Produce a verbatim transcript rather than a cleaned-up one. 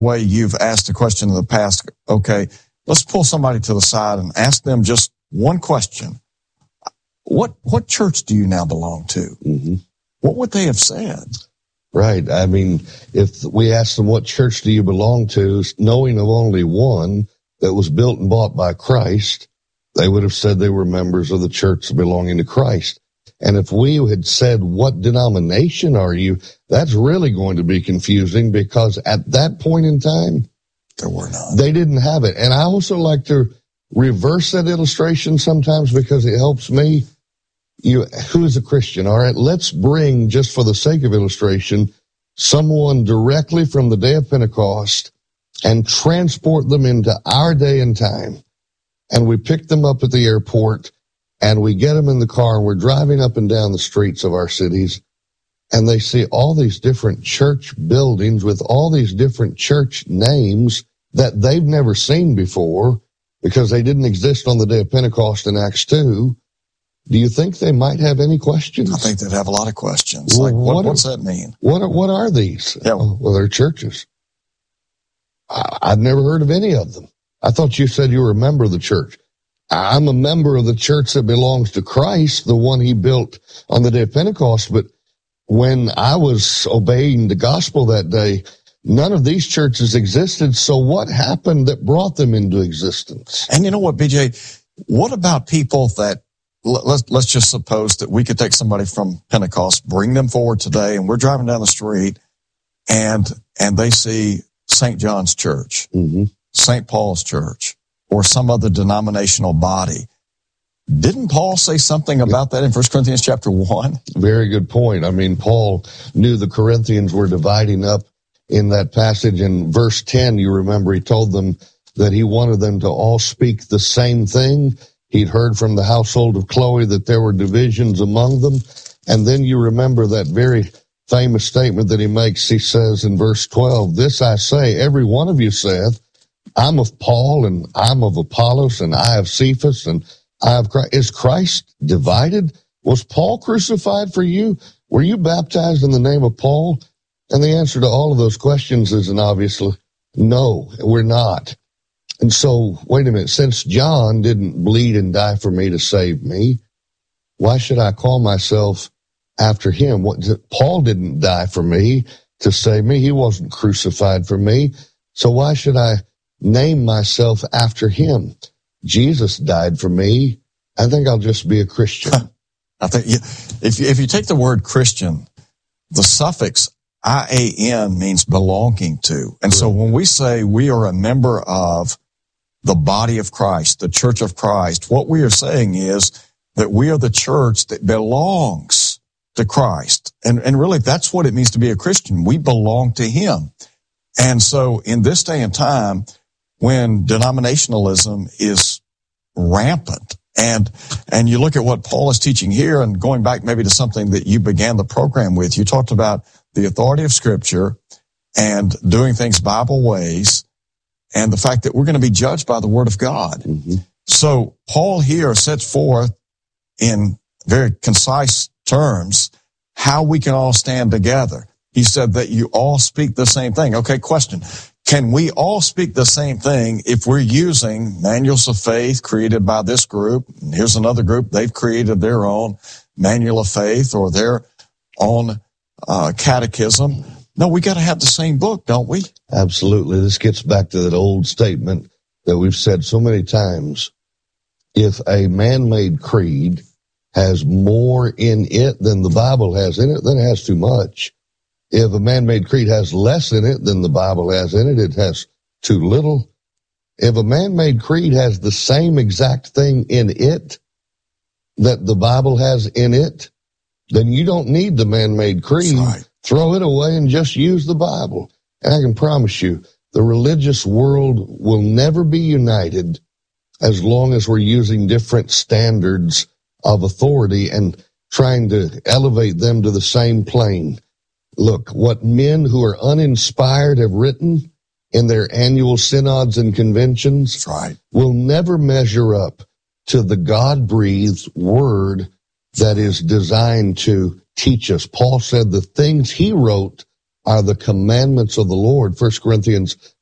way you've asked a question in the past, okay, let's pull somebody to the side and ask them just one question. What what church do you now belong to? Mm-hmm. What would they have said? Right. I mean, if we asked them, what church do you belong to, knowing of only one that was built and bought by Christ, they would have said they were members of the church belonging to Christ. And if we had said, what denomination are you, that's really going to be confusing, because at that point in time, there were none. They didn't have it. And I also like to reverse that illustration sometimes because it helps me. You, who is a Christian? All right, let's bring, just for the sake of illustration, someone directly from the day of Pentecost and transport them into our day and time. And we pick them up at the airport and we get them in the car and we're driving up and down the streets of our cities, and they see all these different church buildings with all these different church names that they've never seen before because they didn't exist on the day of Pentecost in Acts two. Do you think they might have any questions? I think they'd have a lot of questions. Well, like, what, what what's are, that mean? What are, what are these? Yeah. Oh, well, they're churches. I, I've never heard of any of them. I thought you said you were a member of the church. I'm a member of the church that belongs to Christ, the one he built on the day of Pentecost. But when I was obeying the gospel that day, none of these churches existed. So what happened that brought them into existence? And you know what, B J, what about people that, let's, let's just suppose that we could take somebody from Pentecost, bring them forward today, and we're driving down the street and, and they see Saint John's Church, mm-hmm. Saint Paul's Church, or some other denominational body. Didn't Paul say something about that in First Corinthians chapter one? Very good point. I mean, Paul knew the Corinthians were dividing up in that passage. In verse ten, you remember, he told them that he wanted them to all speak the same thing. He'd heard from the household of Chloe that there were divisions among them. And then you remember that very famous statement that he makes. He says in verse twelve, "This I say, every one of you saith, I'm of Paul, and I'm of Apollos, and I of Cephas, and I of Christ." Is Christ divided? Was Paul crucified for you? Were you baptized in the name of Paul? And the answer to all of those questions is an obvious no, we're not. And so, wait a minute, since John didn't bleed and die for me to save me, why should I call myself after him? What, Paul didn't die for me to save me. He wasn't crucified for me. So why should I name myself after him? Jesus died for me. I think I'll just be a Christian. I think you, if you, if you take the word Christian, the suffix I A N means belonging to. And so when we say we are a member of the body of Christ, the church of Christ, what we are saying is that we are the church that belongs to Christ. And, and really, that's what it means to be a Christian. We belong to him. And so in this day and time, when denominationalism is rampant, and and you look at what Paul is teaching here, and going back maybe to something that you began the program with, you talked about the authority of Scripture and doing things Bible ways, and the fact that we're going to be judged by the Word of God. Mm-hmm. So Paul here sets forth in very concise terms how we can all stand together. He said that you all speak the same thing. Okay, question. Can we all speak the same thing if we're using manuals of faith created by this group? And here's another group. They've created their own manual of faith or their own uh, catechism. No, we got to have the same book, don't we? Absolutely. This gets back to that old statement that we've said so many times. If a man-made creed has more in it than the Bible has in it, then it has too much. If a man-made creed has less in it than the Bible has in it, it has too little. If a man-made creed has the same exact thing in it that the Bible has in it, then you don't need the man-made creed. Right. Throw it away and just use the Bible. And I can promise you, the religious world will never be united as long as we're using different standards of authority and trying to elevate them to the same plane. Look, what men who are uninspired have written in their annual synods and conventions That's right. will never measure up to the God-breathed word that is designed to teach us. Paul said the things he wrote are the commandments of the Lord. First Corinthians